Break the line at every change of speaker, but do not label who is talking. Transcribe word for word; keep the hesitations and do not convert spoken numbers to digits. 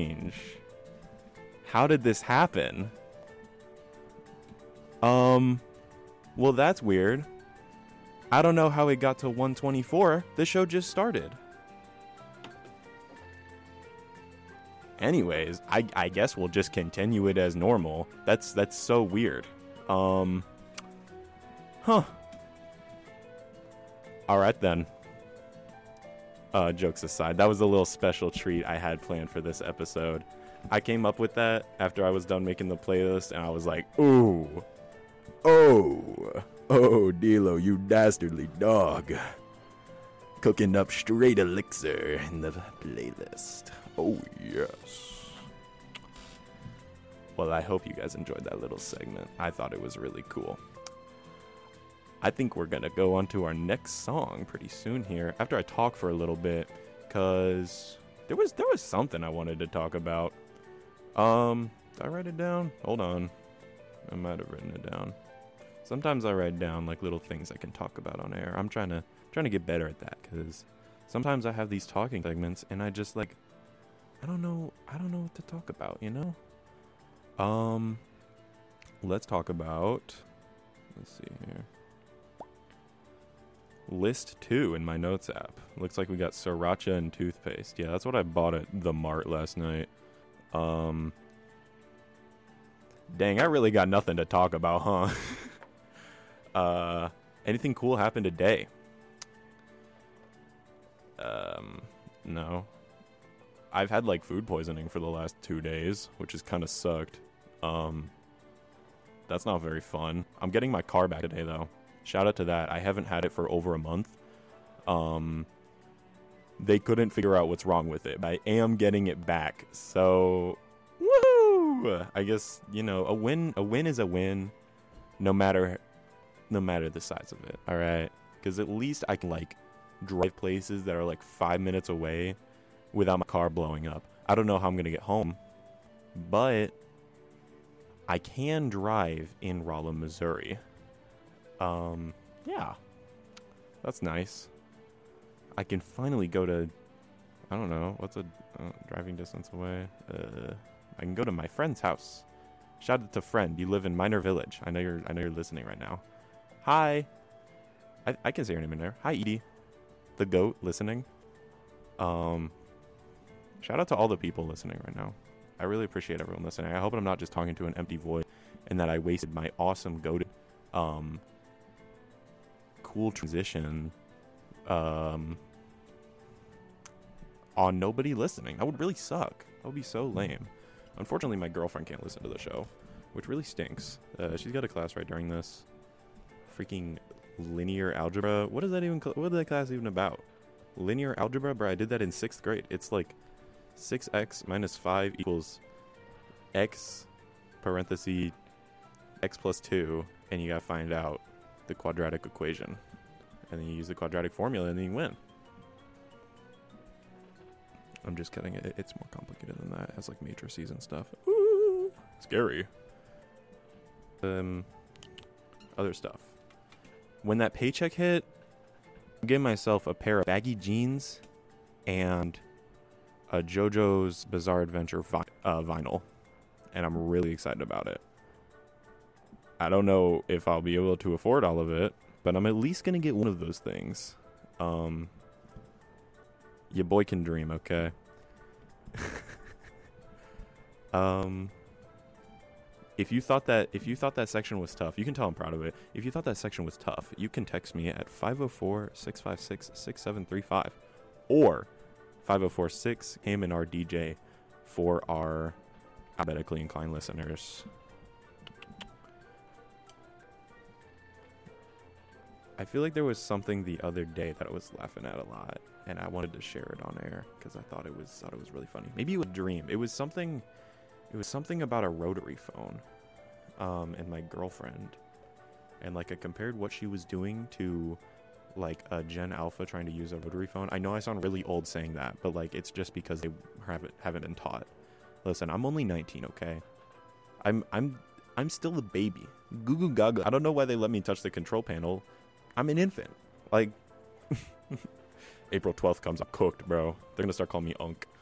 strange. How did this happen? Um, well, that's weird. I don't know how it got to one twenty-four. The show just started. Anyways, I, I guess we'll just continue it as normal. That's that's so weird. Um, huh. All right, then. Uh, jokes aside, that was a little special treat I had planned for this episode. I came up with that after I was done making the playlist, and I was like, ooh. Oh. Oh, D'Lo, you dastardly dog. Cooking up straight elixir in the playlist. Oh, yes. Well, I hope you guys enjoyed that little segment. I thought it was really cool. I think we're going to go on to our next song pretty soon here, after I talk for a little bit, because there was, there was something I wanted to talk about. Um, did I write it down? Hold on. I might have written it down. Sometimes I write down like little things I can talk about on air. I'm trying to trying to get better at that, because sometimes I have these talking segments and I just like I don't know I don't know what to talk about, you know? Um let's talk about let's see here. List two in my notes app. Looks like we got sriracha and toothpaste. Yeah, that's what I bought at the Mart last night. Um Dang, I really got nothing to talk about, huh? Uh, anything cool happened today? Um, no. I've had like food poisoning for the last two days, which has kind of sucked. Um, that's not very fun. I'm getting my car back today though. Shout out to that. I haven't had it for over a month. Um, they couldn't figure out what's wrong with it. I am getting it back. So, woohoo! I guess, you know, a win, a win is a win, no matter no matter the size of it, all right? Because at least I can, like, drive places that are, like, five minutes away without my car blowing up. I don't know how I'm going to get home, but I can drive in Rolla, Missouri. Um, yeah. That's nice. I can finally go to, I don't know, what's a uh, driving distance away? Uh, I can go to my friend's house. Shout out to friend. You live in Minor Village. I know you're, I know you're listening right now. Hi. I, I can say your name in there. Hi, Edie. The goat listening. Um, shout out to all the people listening right now. I really appreciate everyone listening. I hope I'm not just talking to an empty void and that I wasted my awesome goated, um, cool transition, um, on nobody listening. That would really suck. That would be so lame. Unfortunately, my girlfriend can't listen to the show, which really stinks. Uh, she's got a class right during this. Freaking linear algebra. What is that even? What is that class even about? Linear algebra, bro. I did that in sixth grade. It's like six x minus five equals x parenthesis x plus two, and you gotta find out the quadratic equation, and then you use the quadratic formula, and then you win. I'm just kidding. It, it's more complicated than that. It has like matrices and stuff. Ooh, scary. Um, other stuff. When that paycheck hit, I gave myself a pair of baggy jeans and a JoJo's Bizarre Adventure vi- uh, vinyl, and I'm really excited about it. I don't know if I'll be able to afford all of it, but I'm at least gonna get one of those things. Um, your boy can dream, okay? um. If you thought that if you thought that section was tough, you can tell I'm proud of it. If you thought that section was tough, you can text me at five oh four, six five six, six seven three five or five oh four six him and our D J for our alphabetically inclined listeners. I feel like there was something the other day that I was laughing at a lot, and I wanted to share it on air because I thought it was thought it was really funny. Maybe it was a dream. It was something. It was something about a rotary phone, um, and my girlfriend, and like I compared what she was doing to, like a Gen Alpha trying to use a rotary phone. I know I sound really old saying that, but like it's just because they haven't haven't been taught. Listen, I'm only nineteen, okay? I'm I'm I'm still a baby. Goo goo gaga. I don't know why they let me touch the control panel. I'm an infant. Like, April twelfth comes, I'm cooked, bro. They're gonna start calling me Unk.